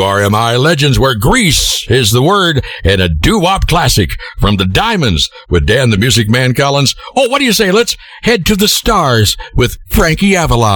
WRMI Legends, where Grease is the word, and a doo-wop classic from the Diamonds with Dan the Music Man Collins. Oh, what do you say? Let's head to the stars with Frankie Avalon.